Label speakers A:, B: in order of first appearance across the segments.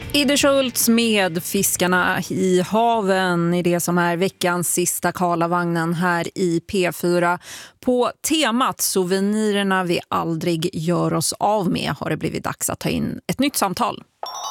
A: Idde Schultz med Fiskarna i haven i det som är veckans sista Karlavagnen här i P4. På temat souvenirerna vi aldrig gör oss av med har det blivit dags att ta in ett nytt samtal.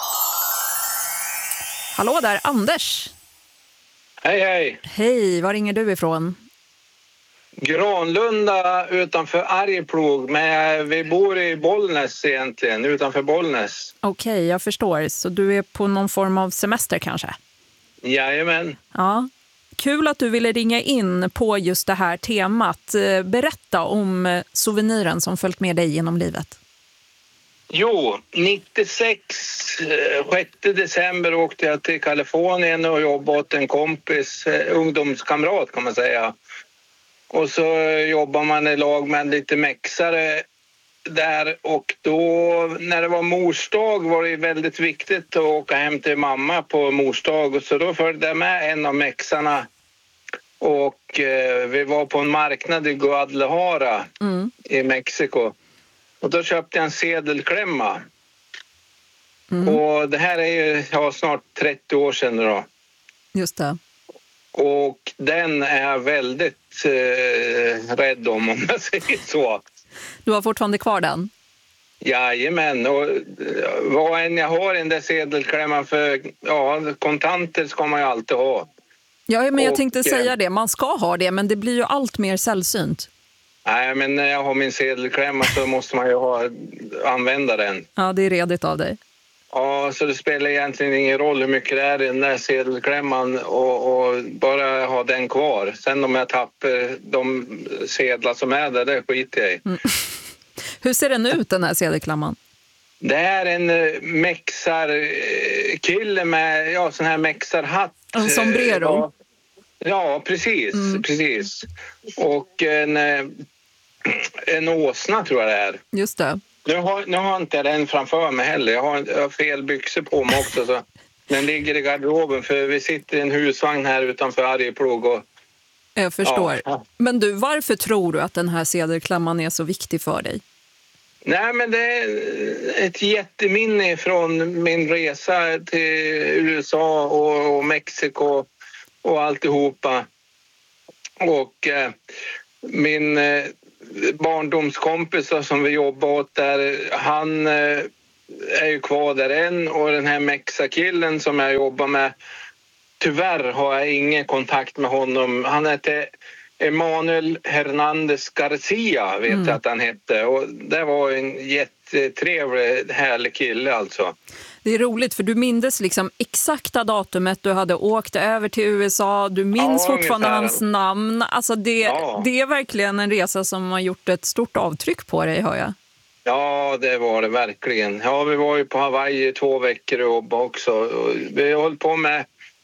A: Hallå där, Anders.
B: Hej, hej.
A: Hej, var ringer du ifrån?
B: Granlunda utanför Arjeplog, men vi bor i Bollnäs egentligen, utanför Bollnäs.
A: Okej, jag förstår. Så du är på någon form av semester kanske?
B: Jajamän.
A: Ja. Kul att du ville ringa in på just det här temat. Berätta om souveniren som följt med dig genom livet.
B: Jo, 96, 6 december åkte jag till Kalifornien och jobbade åt en kompis, ungdomskamrat kan man säga. Och så jobbar man i lag med en lite mexare där, och då när det var morsdag var det väldigt viktigt att åka hem till mamma på morsdag, och så då följde jag med en av mexarna och vi var på en marknad i Guadalajara i Mexiko, och då köpte jag en sedelklämma. Och det här är ju snart 30 år sedan då.
A: Just det.
B: Och den är jag väldigt rädd om jag säger så.
A: Du har fortfarande kvar den?
B: Jajamän, och vad än jag har i den där sedelklämman, för kontanter ska man ju alltid ha.
A: Ja, men jag tänkte säga det. Man ska ha det, men det blir ju allt mer sällsynt.
B: Nej, men när jag har min sedelklämma så måste man ju använda den.
A: Ja, det är redigt av dig.
B: Ja, så det spelar egentligen ingen roll hur mycket det är i den där sedelklämman, och bara ha den kvar. Sen om jag tappar de sedlar som är där, det skiter jag i.
A: Hur ser den ut, den här sedelklämman?
B: Det är en mexarkille med sån här mexarhatt.
A: En sombrero?
B: Ja, precis. Precis. Och en åsna tror jag det är.
A: Just det.
B: Nu har inte jag den framför mig heller. Jag har fel byxor på mig också. Så den ligger i garderoben, för vi sitter i en husvagn här utanför Arjeplog. Och
A: jag förstår. Ja. Men du, varför tror du att den här sedelklämman är så viktig för dig?
B: Nej, men det är ett jätteminne från min resa till USA och Mexiko och alltihopa. Och min barndomskompis som vi jobbar åt där, han är ju kvar där än, och den här mexakillen som jag jobbar med, tyvärr har jag ingen kontakt med honom. Han heter Emanuel Hernandez Garcia, vet jag att han hette, och det var en jättetrevlig, härlig kille alltså.
A: Det är roligt, för du minns liksom exakta datumet du hade åkt över till USA. Du minns fortfarande hans namn. Alltså det är verkligen en resa som har gjort ett stort avtryck på dig, hör jag.
B: Ja, det var det verkligen. Ja, vi var ju på Hawaii 2 veckor och jobbade också. Vi höll på med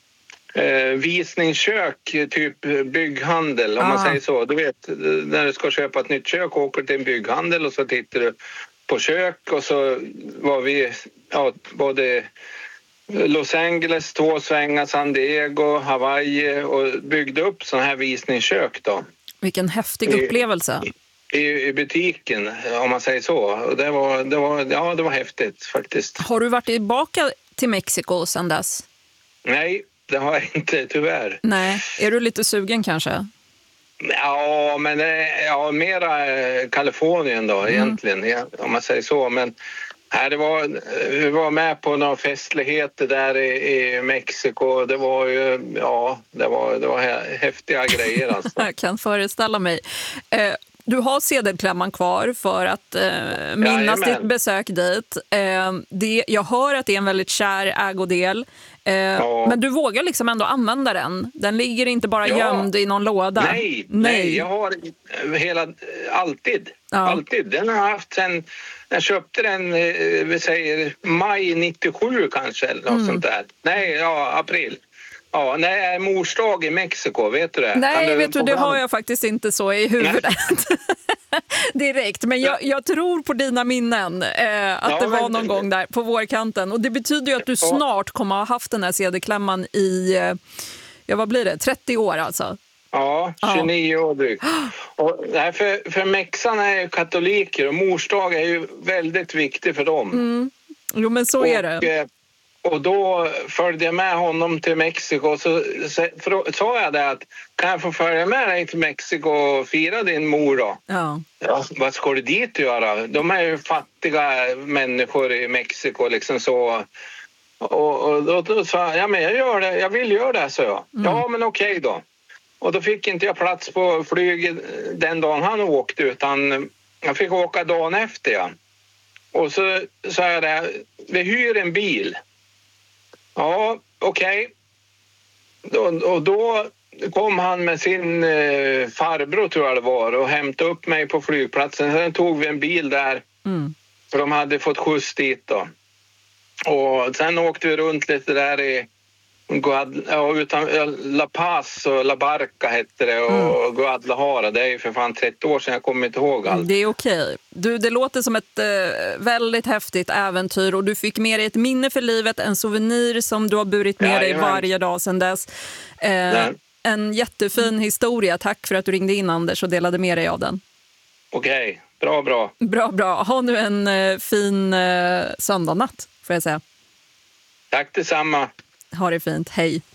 B: visningskök, typ bygghandel, om man säger så. Du vet, när du ska köpa ett nytt kök, åker till en bygghandel och så tittar du på kök, och så var vi både Los Angeles, 2 svängar, San Diego, Hawaii, och byggde upp sån här visningskök då.
A: Vilken häftig upplevelse.
B: I butiken, om man säger så. Och det var häftigt faktiskt.
A: Har du varit tillbaka till Mexiko sedan dess?
B: Nej, det har jag inte, tyvärr.
A: Nej, är du lite sugen kanske?
B: Ja, men mera Kalifornien då egentligen, om man säger så. Men vi var med på några festligheter där i Mexiko. Det var ju, det var häftiga grejer alltså.
A: Jag kan föreställa mig. Du har sedelklämman kvar för att minnas ditt besök dit. Jag hör att det är en väldigt kär ägodel. Men du vågar liksom ändå använda den. Den ligger inte bara gömd i någon låda.
B: Nej, jag har alltid. Alltid. Den har jag haft sen jag köpte den, vi säger maj 97 kanske, eller något sånt där. Nej, april. Ja, när morsdag i Mexiko, vet du det?
A: Nej, det har jag faktiskt inte så i huvudet direkt. Men jag tror på dina minnen att det var någon gång där på vårkanten. Och det betyder ju att du snart kommer ha haft den här sedelklämman i, vad blir det, 30 år alltså?
B: Ja, 29 år drygt. Och för mexarna är ju katoliker, och morsdag är ju väldigt viktig för dem.
A: Jo, men så är det.
B: Och då följde jag med honom till Mexiko. Så sa jag det att kan jag få följa med dig till Mexiko och fira din mor då?
A: Ja.
B: Ja, vad ska du dit göra? De är ju fattiga människor i Mexiko liksom så. Och då sa jag, ja men jag gör det, jag vill göra det, så jag. Ja men okej då. Och då fick inte jag plats på flyget den dagen han åkte, utan jag fick åka dagen efter. Ja. Och så sa jag det, vi hyr en bil. Ja, okej. Och då kom han med sin farbror, tror jag det var, och hämtade upp mig på flygplatsen. Sen tog vi en bil där, för de hade fått skjuts dit då. Och sen åkte vi runt lite där i utan La Paz och La Barca hette det, och Guadalajara. Det är ju för fan 30 år sedan, jag kommer inte ihåg allt.
A: Det är okej. Det låter som ett väldigt häftigt äventyr, och du fick med dig ett minne för livet, en souvenir som du har burit med dig varje dag sedan dess. En jättefin historia. Tack för att du ringde in, Anders, och delade med dig av den.
B: Okej, bra.
A: Bra. Ha nu en fin söndagnatt, får jag säga.
B: Tack detsamma.
A: Ha det fint. Hej.